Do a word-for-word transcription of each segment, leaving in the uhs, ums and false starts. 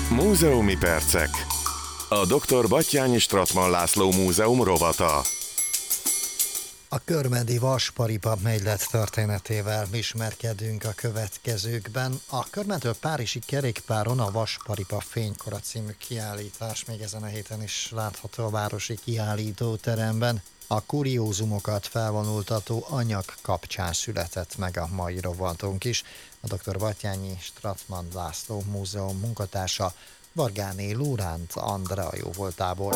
Múzeumi percek. A doktor Batthyány Strattmann László Múzeum rovata. A körmendi Vasparipa Egylet történetével ismerkedünk a következőkben. A Körmentől Párizsi kerékpáron a Vasparipa Fénykora című kiállítás még ezen a héten is látható a városi kiállítóteremben. A kuriózumokat felvonultató anyag kapcsán született meg a mai rovatunk is. A doktor Batthyány Strattmann László Múzeum munkatársa Vargáné Lóránt Andrea jóvoltából.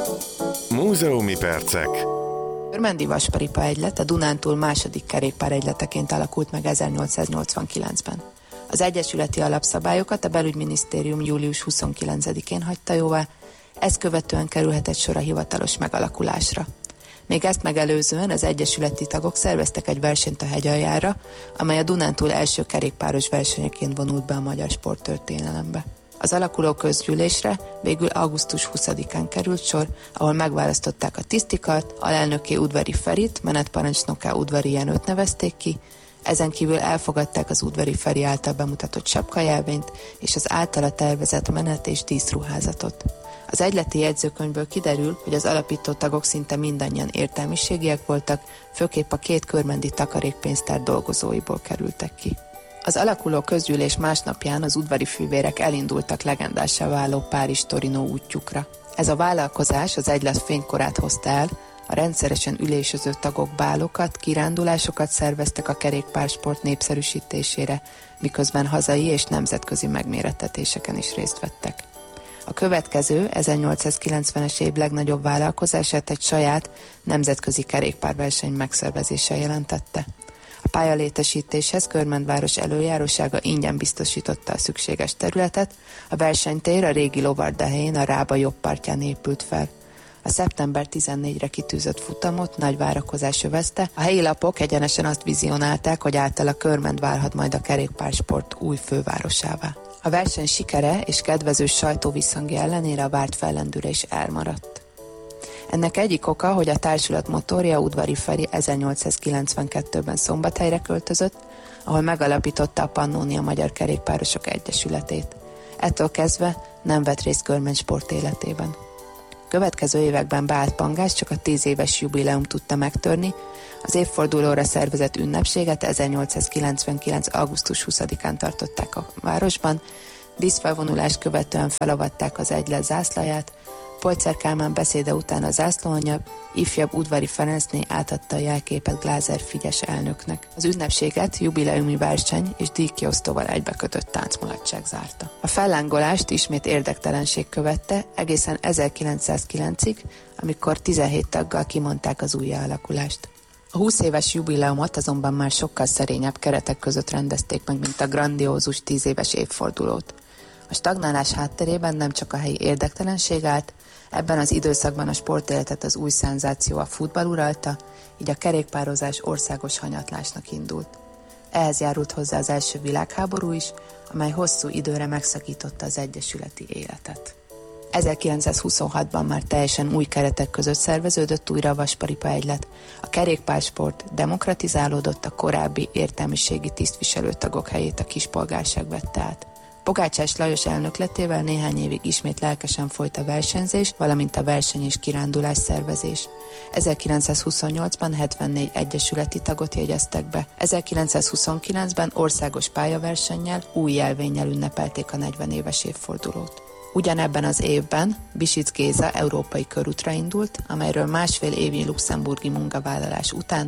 Múzeumi percek. Körmendi Vasparipa Egylet a Dunántúl második kerékpáregyleteként alakult meg ezernyolcszáznyolcvankilencben. Az egyesületi alapszabályokat a Belügyminisztérium július huszonkilencedikén hagyta jóvá, ezt követően kerülhetett sor a hivatalos megalakulásra. Még ezt megelőzően az egyesületi tagok szerveztek egy versenyt a hegyaljára, amely a Dunántúl első kerékpáros versenyeként vonult be a magyar sporttörténelembe. Az alakuló közgyűlésre végül augusztus huszadikán került sor, ahol megválasztották a tisztikat, alelnökké Udvari Ferit, menetparancsnokká Udvari Jenőt nevezték ki, ezen kívül elfogadták az Udvari Feri által bemutatott sapkajelvényt és az általa tervezett menet- és díszruházatot. Az egyleti jegyzőkönyvből kiderül, hogy az alapító tagok szinte mindannyian értelmiségiek voltak, főképp a két körmendi takarékpénztár dolgozóiból kerültek ki. Az alakuló közgyűlés másnapján az udvari fűvérek elindultak legendássá váló Párizs-Torinó útjukra. Ez a vállalkozás az egylet fénykorát hozta el, a rendszeresen ülésező tagok bálokat, kirándulásokat szerveztek a kerékpársport népszerűsítésére, miközben hazai és nemzetközi megmérettetéseken is részt vettek. A következő, ezernyolcszázkilencvenes év legnagyobb vállalkozását egy saját nemzetközi kerékpárverseny megszervezése jelentette. A pályalétesítéshez Körmend-város előjárósága ingyen biztosította a szükséges területet, a versenytér a régi Lovarda helyén a Rába jobb partján épült fel. A szeptember tizennégyedikére kitűzött futamot nagy várakozás övezte, a helyi lapok egyenesen azt vizionálták, hogy általa Körmend válhat majd a kerékpársport új fővárosává. A verseny sikere és kedvező sajtóvisszhangja ellenére a várt fellendülés elmaradt. Ennek egyik oka, hogy a társulat motorja Udvari Feri ezernyolcszázkilencvenkettőben Szombathelyre költözött, ahol megalapította a Pannónia Magyar Kerékpárosok Egyesületét. Ettől kezdve nem vett részt Körmend sport életében. Következő években beállt pangás csak a tíz éves jubileum tudta megtörni, az évfordulóra szervezett ünnepséget ezernyolcszázkilencvenkilenc. augusztus huszadikán tartották a városban, díszfelvonulást követően felavatták az egylet zászlaját, Polczár Kálmán beszéde után a zászlóanyag, ifjabb Udvari Ferencné átadta a jelképet Glázer Frigyes elnöknek. Az ünnepséget jubileumi verseny és díjkiosztóval egybekötött táncmulatság zárta. A fellángolást ismét érdektelenség követte egészen ezerkilencszázkilencig, amikor tizenhét taggal kimondták az újjáalakulást. A húsz éves jubileumot azonban már sokkal szerényebb keretek között rendezték meg, mint a grandiózus tíz éves évfordulót. A stagnálás hátterében nem csak a helyi érdektelenség állt, ebben az időszakban a sportéletet az új szenzáció a futball uralta, így a kerékpározás országos hanyatlásnak indult. Ehhez járult hozzá az első világháború is, amely hosszú időre megszakította az egyesületi életet. ezerkilencszázhuszonhatban már teljesen új keretek között szerveződött újra a Vasparipa Egylet. A kerékpársport demokratizálódott, a korábbi értelmiségi tisztviselőtagok helyét a kispolgárság vette át. Pogácsás Lajos elnökletével néhány évig ismét lelkesen folyt a versenyzés, valamint a verseny és kirándulás szervezés. ezerkilencszázhuszonnyolcban hetvennégy egyesületi tagot jegyeztek be. ezerkilencszázhuszonkilencben országos pályaversennyel, új jelvénnyel ünnepelték a negyven éves évfordulót. Ugyanebben az évben Bisic Géza európai körútra indult, amelyről másfél évi luxemburgi munkavállalás után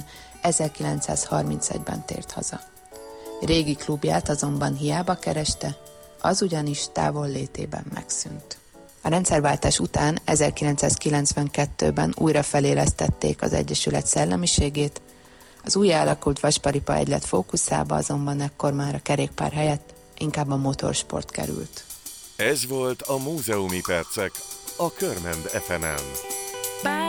ezerkilencszázharmincegyben tért haza. Régi klubját azonban hiába kereste, az ugyanis távol létében megszűnt. A rendszerváltás után ezerkilencszázkilencvenkettőben újra felélesztették az egyesület szellemiségét, az újjáalakult Vasparipa Egylet fókuszába azonban ekkor már a kerékpár helyett inkább a motorsport került. Ez volt a Múzeumi percek a Körmend ef emen.